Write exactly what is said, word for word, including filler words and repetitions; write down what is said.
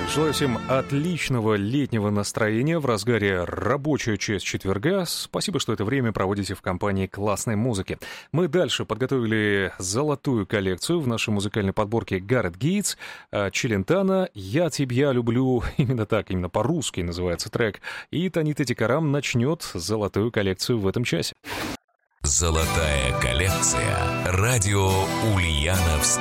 Желаю всем отличного летнего настроения в разгаре рабочая часть четверга. Спасибо, что это время проводите в компании классной музыки. Мы дальше подготовили золотую коллекцию в нашей музыкальной подборке Гарет Гейтс, Челентано «Я тебя люблю». Именно так, именно по-русски называется трек. И Танита Тикарам начнет золотую коллекцию в этом часе. Золотая коллекция. Радио Ульяновск.